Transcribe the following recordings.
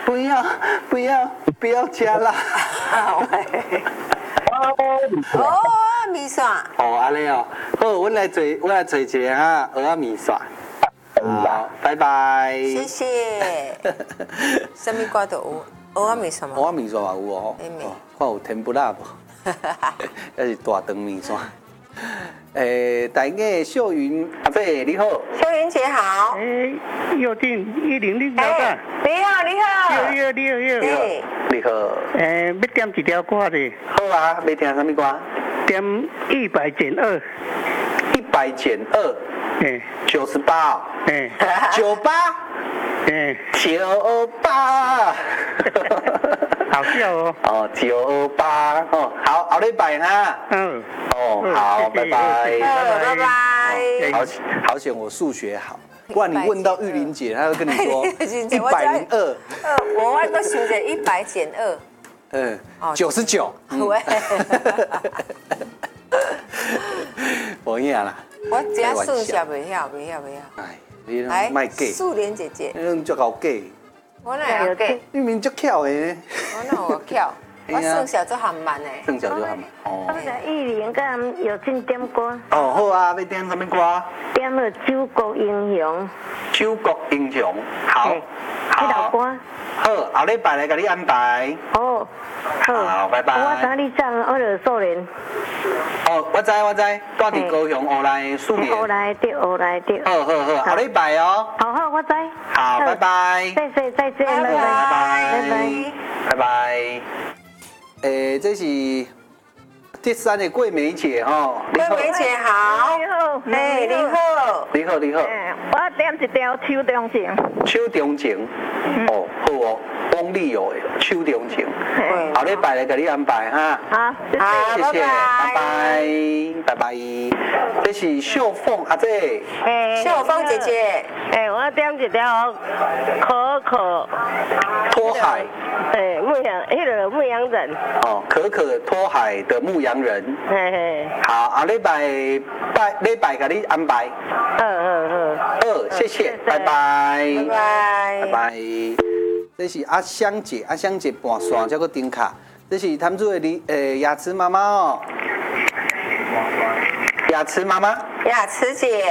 不要加辣。 哦，米线。 哦，安尼哦，好，我来做一个哈，蚵仔米线。好，拜拜。 谢谢。什么歌都有，蚵仔米线吗？ 蚵仔米线嘛有哦。看有甜不辣无？还是大肠米线？大家秀云阿伯你好。 秀云姐好。 约定106老板。 你好，你好。 你好。 要点一条歌的。 好啊，要听什么歌？ 点100减2。 100减2。98。98。98。 好笑哦。 哦，98哦，好，后礼拜哈。哦，好，拜拜。 拜拜。 好险我数学好，不然你问到玉玲姐，她会跟你说102。 我外个数学100减2。 99。 喂。 无影啦。 我只数学袂晓。 哎，你卖假。 素莲姐姐。 你足够假。 我哪有假？ 你明足巧的。 我哪有巧？我算小就很慢诶。 算小就很慢。哦。 我们玉林跟有进点歌。 哦，好啊，要点什么歌？ 点了《九国英雄》。 九国英雄，好。 这首歌。 好，后礼拜来给你安排。 哦。 好，拜拜。 我知你唱，我就素莲。 哦，我知，住伫高雄后来4年。 后来对。好， 后礼拜哦。 好，我知。 好，拜拜。 再见， 拜拜。这是第3个桂梅姐哈。 桂梅姐好。你好。 我点一条《手中情》。 手中情。哦，好哦。汪丽友的《手中情》。后礼拜来给你安排哈。 好， 谢谢，拜拜。这是秀凤阿姐。 秀凤姐姐。 我点一条可可托海。 牧羊人。 哦，可可托海的牧羊人。好，后礼拜给你安排。谢谢，拜拜。这是阿香姐搬线叫个丁卡。这是他们做的雅慈妈妈哦。雅慈妈妈。 雅慈姐。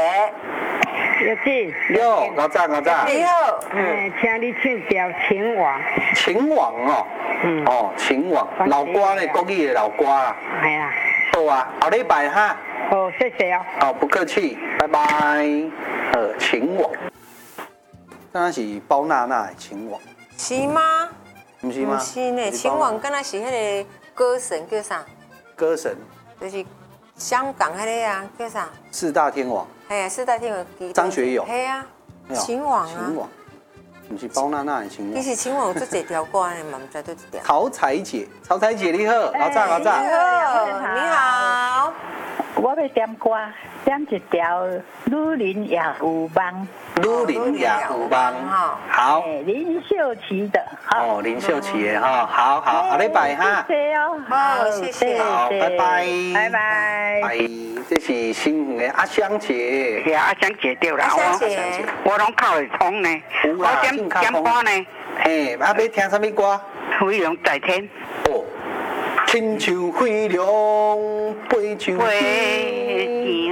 哟，老早。 你好。 请你唱条《情网》。 情网哦。哦，情网，老歌呢，国语的老歌啊。 系啊。 好啊，后礼拜哈。 好，谢谢哦。 好，不客气，拜拜。情网。刚刚是包娜娜的情网。 是吗？ 不是吗？ 不是呢，情网敢若是迄个歌神叫啥？ 歌神。 就是香港迄个啊，叫啥 ？4大天王。 系啊，4大天王。 张学友。 系啊。情网啊。 情网。不是包娜娜的情网。 其实情网做一条歌呢，嘛唔知对一条。 曹彩姐你好，老早。 你好。 我要点歌，点一条《女人也有梦》。 女人也有梦。好。 林秀琪的。 哦，林秀琪的哈，好，后礼拜哈。 谢谢哦。 好，谢谢。 好，拜拜。 拜拜。 这是新的阿香姐。 是阿香姐对啦。 阿香姐。 我拢靠会通呢。我点歌呢。 嘿，要听什么歌？ 飞龙在天。 哦。亲像飞龙飞上天。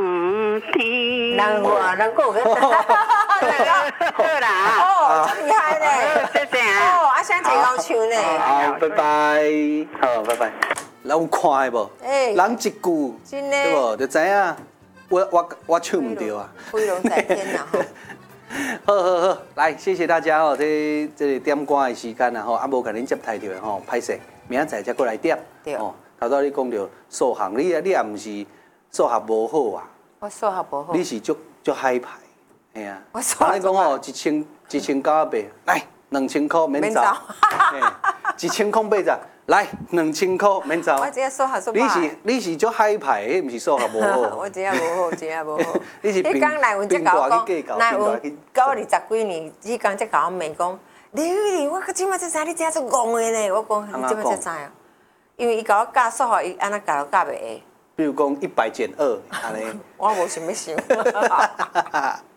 难过， 好啦。 哦，真厉害呢。 谢谢啊。 哦，阿香姐好唱呢。 好，拜拜。好，拜拜。有看无？人一句，对无？就知影。我唱唔对啊。 飞龙在天呐。 好，来，谢谢大家哦。这个点歌的时间啊，吼，无甲恁接台着吼，歹势。明仔载才过来点。 对。 哦，头早你讲到数学，你也唔是数学无好啊。 我数学无好。 你是足海派，系啊。 我数学。 你讲哦，1900来2000块免走。1000块80，来2000块免走。 我只数学数你是足海派，迄唔是数学无好。 我真无好。 你是刚来阮才甲我讲，来阮到20几年，迄天才甲我骂讲，你我即摆才知你真做戆的呢。我讲你即摆才知啊，因为伊甲我教数学，伊安那教都教袂会。 比如讲100减2，安尼。 我无想要想。